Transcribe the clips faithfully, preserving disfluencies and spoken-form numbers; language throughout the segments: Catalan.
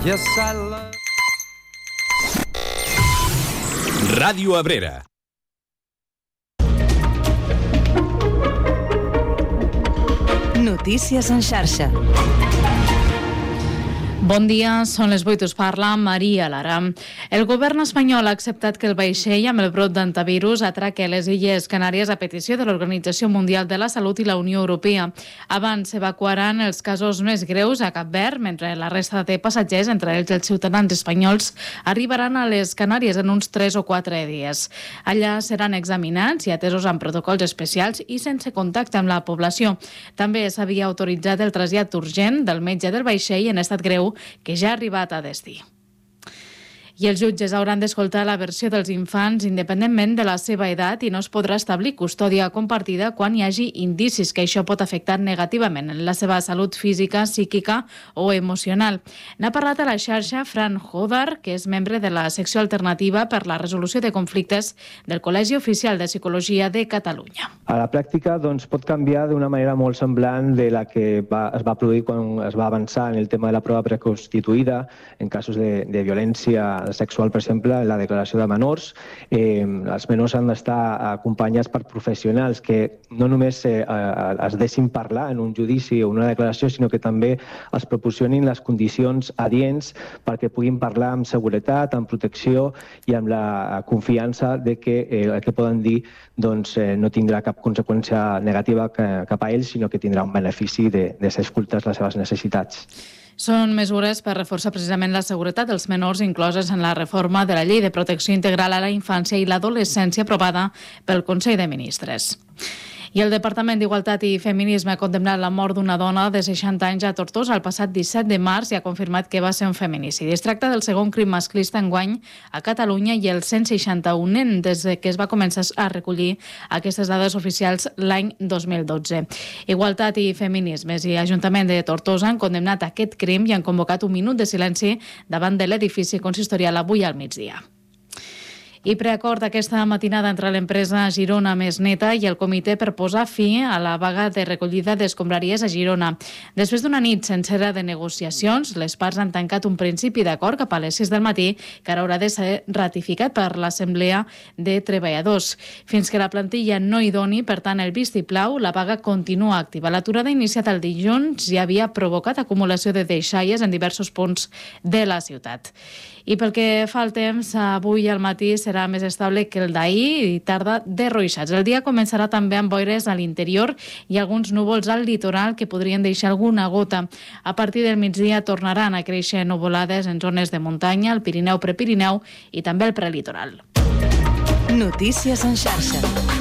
Yes, I love... Ràdio Abrera. Notícies en xarxa. Bon dia, són les vuit, us parla Maria Lara. El govern espanyol ha acceptat que el vaixell amb el brot d'antivirus atraque les Illes Canàries a petició de l'Organització Mundial de la Salut i la Unió Europea. Abans s'evacuaran els casos més greus a Cap Verd, mentre la resta de passatgers, entre ells els ciutadans espanyols, arribaran a les Canàries en uns tres o quatre dies. Allà seran examinats i atesos amb protocols especials i sense contacte amb la població. També s'havia autoritzat el trasllat urgent del metge del vaixell en estat greu que ja ha arribat a destí. I els jutges hauran d'escoltar la versió dels infants independentment de la seva edat i no es podrà establir custòdia compartida quan hi hagi indicis que això pot afectar negativament en la seva salut física, psíquica o emocional. N'ha parlat a la xarxa Fran Hodar, que és membre de la secció alternativa per la resolució de conflictes del Col·legi Oficial de Psicologia de Catalunya. A la pràctica doncs, pot canviar d'una manera molt semblant de la que va, es va produir quan es va avançar en el tema de la prova preconstituïda en casos de, de violència sexual, per exemple, la declaració de menors. Eh, els menors han d'estar acompanyats per professionals que no només eh, es deixin parlar en un judici o una declaració, sinó que també els proporcionin les condicions adients perquè puguin parlar amb seguretat, amb protecció i amb la confiança de que eh, el que poden dir doncs, eh, no tindrà cap conseqüència negativa cap a ells, sinó que tindrà un benefici de, de ser escoltats les seves necessitats. Són mesures per reforçar precisament la seguretat dels menors incloses en la reforma de la Llei de Protecció Integral a la Infància i l'Adolescència aprovada pel Consell de Ministres. I el Departament d'Igualtat i Feminisme ha condemnat la mort d'una dona de seixanta anys a Tortosa el passat disset de març i ha confirmat que va ser un feminicidi. Es tracta del segon crim masclista enguany a Catalunya i el cent seixanta-unè des que es va començar a recollir aquestes dades oficials l'any dos mil dotze. Igualtat i Feminismes i Ajuntament de Tortosa han condemnat aquest crim i han convocat un minut de silenci davant de l'edifici consistorial avui al migdia. I preacord aquesta matinada entre l'empresa Girona Més Neta i el comitè per posar fi a la vaga de recollida d'escombraries a Girona. Després d'una nit sencera de negociacions, les parts han tancat un principi d'acord cap a les sis del matí que ara haurà de ser ratificat per l'Assemblea de Treballadors. Fins que la plantilla no hi doni, per tant, el vistiplau, la vaga continua activa. L'aturada iniciat el dilluns ja havia provocat acumulació de deixalles en diversos punts de la ciutat. I pel que fa al temps, avui al matí serà més estable que el d'ahir i tarda de ruixats. El dia començarà també amb boires a l'interior i alguns núvols al litoral que podrien deixar alguna gota. A partir del migdia tornaran a créixer nuvolades en zones de muntanya, el Pirineu, Prepirineu i també el prelitoral. Notícies en xarxa.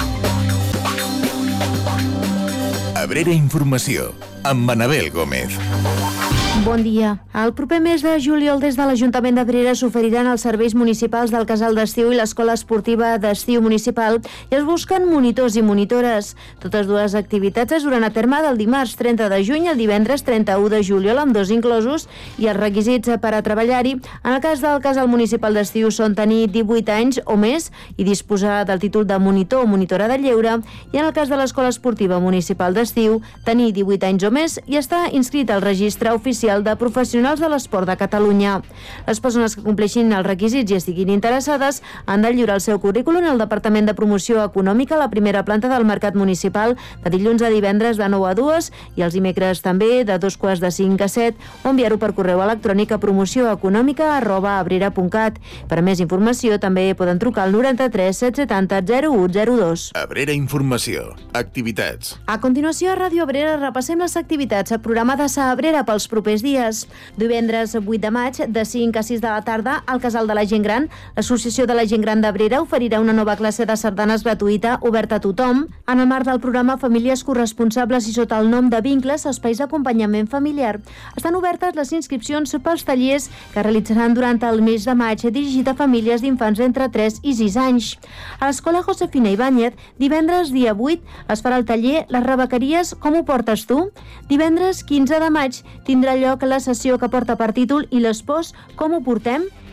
Abrera Informació, amb Manabel Gómez. Bon dia. El proper mes de juliol des de l'Ajuntament d'Abrera s'oferiran els serveis municipals del Casal d'Estiu i l'Escola Esportiva d'Estiu Municipal i es busquen monitors i monitores. Totes dues activitats es duran a terme del dimarts trenta de juny al divendres trenta-u de juliol amb dos inclosos i els requisits per a treballar-hi en el cas del Casal Municipal d'Estiu són tenir divuit anys o més i disposar del títol de monitor o monitora de lleure i en el cas de l'Escola Esportiva Municipal d'Estiu tenir divuit anys o més i estar inscrit al registre oficial de professionals de l'esport de Catalunya. Les persones que compleixin els requisits i estiguin interessades han de lliurar el seu currículum al Departament de Promoció Econòmica a la primera planta del Mercat Municipal de dilluns a divendres de nou a dues i els dimecres també de dos quarts de cinc a set o enviar-ho per correu electrònic a promocioeconòmica arroba abrera punt cat. Per a més informació també poden trucar al noranta-tres set setanta zero u zero dos. Abrera Informació. Activitats. A continuació a Ràdio Abrera repassem les activitats programades a Abrera pels propers dies. Divendres vuit de maig, de cinc a sis de la tarda, al Casal de la Gent Gran, l'Associació de la Gent Gran d'Abrera oferirà una nova classe de sardanes gratuïta oberta a tothom en el marc del programa Famílies Corresponsables i sota el nom de Vincles, espais d'acompanyament familiar. Estan obertes les inscripcions pels tallers que realitzaran durant el mes de maig dirigit a famílies d'infants entre tres i sis anys. A l'Escola Josefina Ibáñez, divendres dia vuit, es farà el taller Les rebequeries, com ho portes tu? Divendres quinze de maig tindrà lloc la sessió que porta per títol I les pors, com ho portem?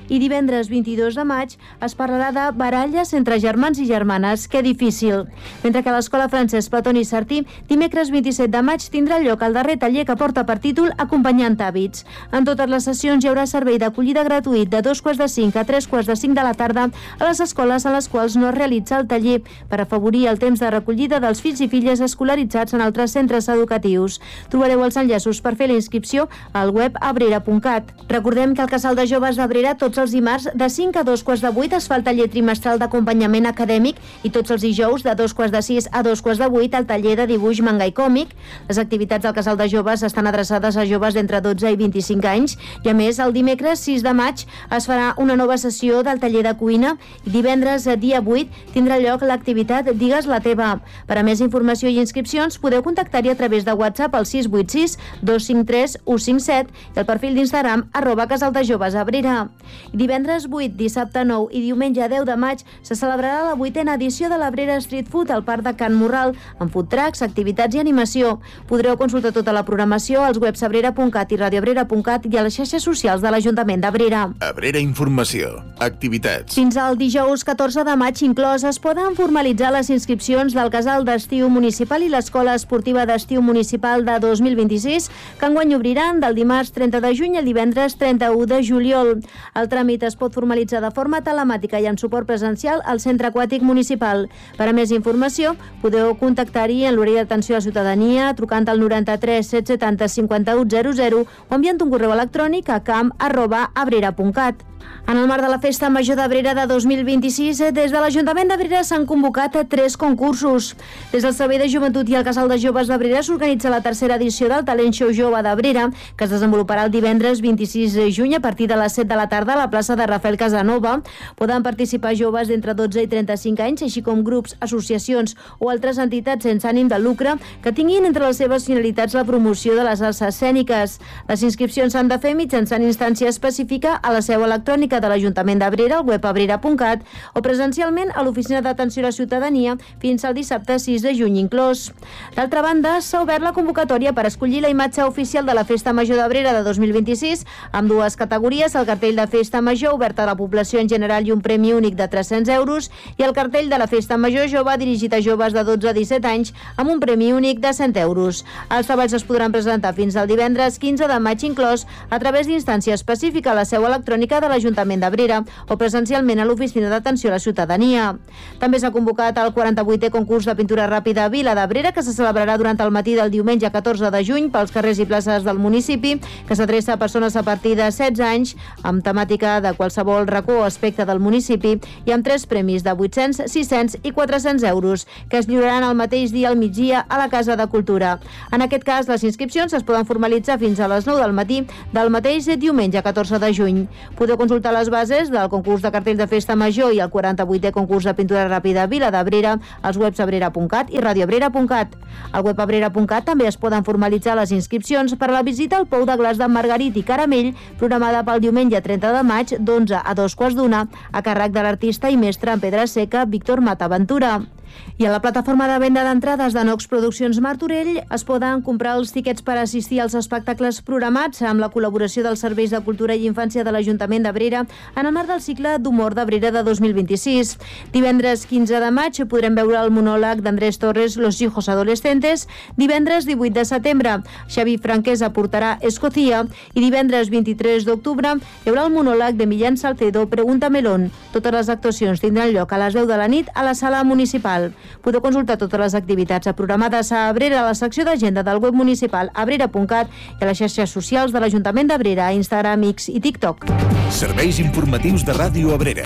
I divendres vint-i-dos de maig es parlarà de baralles entre germans i germanes. Que difícil. Mentre que a l'Escola Francesc Platoni Sartí, dimecres vint-i-set de maig tindrà lloc el darrer taller que porta per títol Acompanyant hàbits. En totes les sessions hi haurà servei d'acollida gratuït de dos quarts de cinc a tres quarts de cinc de la tarda a les escoles a les quals no es realitza el taller per afavorir el temps de recollida dels fills i filles escolaritzats en altres centres educatius. Trobareu els enllaços per fer la inscripció al web abrera punt cat. Recordem que al Casal de Joves d'Abrera tots els dimarts de cinc a dos quarts de vuit es fa el taller trimestral d'acompanyament acadèmic i tots els dijous de dos quarts de sis a dos quarts de vuit el taller de dibuix, manga i còmic. Les activitats del Casal de Joves estan adreçades a joves d'entre dotze i vint-i-cinc anys i a més el dimecres sis de maig es farà una nova sessió del taller de cuina i divendres dia vuit tindrà lloc l'activitat Digues la teva. Per a més informació i inscripcions podeu contactar-hi a través de WhatsApp al sis vuit sis dos cinc tres u cinc set i el perfil d'Instagram arroba Casal de Joves Abrera. Divendres vuit, dissabte nou i diumenge deu de maig se celebrarà la vuitena edició de l'Abrera Street Food al Parc de Can Morral amb food trucks, activitats i animació. Podreu consultar tota la programació als webs abrera punt cat i radioabrera punt cat i a les xarxes socials de l'Ajuntament d'Abrera. Abrera Informació. Activitats. Fins al dijous catorze de maig inclòs es poden formalitzar les inscripcions del Casal d'Estiu Municipal i l'Escola Esportiva d'Estiu Municipal de dos mil vint-i-sis, que enguany obriran del dimarts trenta de juny al divendres trenta-u de juliol. El tràmit es pot formalitzar de forma telemàtica i en suport presencial al Centre Aquàtic Municipal. Per a més informació, podeu contactar-hi en l'horari d'atenció a la ciutadania trucant al noranta-tres set setanta cinquanta-u zero zero o enviant un correu electrònic a camp arroba abrera punt cat. En el marc de la Festa Major d'Abrera de dos mil vint-i-sis, des de l'Ajuntament d'Abrera s'han convocat tres concursos. Des del Servei de Joventut i el Casal de Joves d'Abrera s'organitza la tercera edició del Talent Show Jove d'Abrera, que es desenvoluparà el divendres vint-i-sis de juny a partir de les set de la tarda a la plaça de Rafael Casanova. Poden participar joves d'entre dotze i trenta-cinc anys, així com grups, associacions o altres entitats sense ànim de lucre que tinguin entre les seves finalitats la promoció de les arts escèniques. Les inscripcions s'han de fer mitjançant instància específica a la seu electrònica de l'Ajuntament d'Abrera, al web abrera punt cat, o presencialment a l'Oficina d'Atenció a la Ciutadania fins al dissabte sis de juny inclòs. D'altra banda, s'ha obert la convocatòria per escollir la imatge oficial de la Festa Major d'Abrera de dos mil vint-i-sis, amb dues categories, el cartell de Festa Major obert a la població en general i un premi únic de tres-cents euros, i el cartell de la Festa Major Jove dirigit a joves de dotze a disset anys amb un premi únic de cent euros. Els treballs es podran presentar fins al divendres quinze de maig inclòs a través d'instància específica a la seu electrònica de l'Ajuntament d'Abrera o presencialment a l'Oficina d'Atenció a la Ciutadania. També s'ha convocat el quaranta-vuitè concurs de pintura ràpida a Vila d'Abrera, que se celebrarà durant el matí del diumenge catorze de juny pels carrers i places del municipi, que s'adreça a persones a partir de setze anys amb temàtica de qualsevol racó o aspecte del municipi i amb tres premis de vuit-cents, sis-cents i quatre-cents euros, que es lliuraran el mateix dia al migdia a la Casa de Cultura. En aquest cas, les inscripcions es poden formalitzar fins a les nou del matí del mateix diumenge catorze de juny. Podeu consultar les bases del concurs de cartell de Festa Major i el quaranta-vuitè concurs de pintura ràpida a Vila d'Abrera als webs abrera punt cat i radioabrera punt cat. Al web abrera punt cat també es poden formalitzar les inscripcions per a la visita al Pou de Glaç de Margarit i Caramell, programada pel diumenge trenta de maig d'onze a dos quarts d'una, a càrrec de l'artista i mestre en pedra seca Víctor Mataventura. I a la plataforma de venda d'entrades de Nox Produccions Martorell es poden comprar els tiquets per assistir als espectacles programats amb la col·laboració dels Serveis de Cultura i Infància de l'Ajuntament d'Abrera en el marc del cicle d'humor d'Abrera de dos mil vint-i-sis. Divendres quinze de maig podrem veure el monòleg d'Andrés Torres Los hijos adolescentes. Divendres divuit de setembre Xavi Franquès aportarà Escocia i divendres vint-i-tres d'octubre hi haurà el monòleg de Millán Salcedo Pregunta Melón. Totes les actuacions tindran lloc a les deu de la nit a la sala municipal. Podeu consultar totes les activitats programades a Abrera a la secció d'agenda del web municipal abrera punt cat i a les xarxes socials de l'Ajuntament d'Abrera, Instagram, X i TikTok. Serveis informatius de Ràdio Abrera.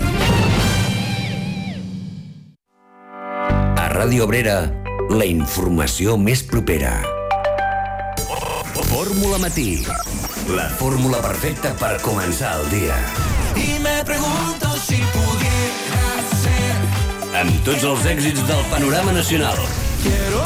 A Ràdio Abrera, la informació més propera. Fórmula Matí. La fórmula perfecta per començar el dia. Y me pregunto si pudiera ser. Amb tots els èxits del panorama nacional. Quiero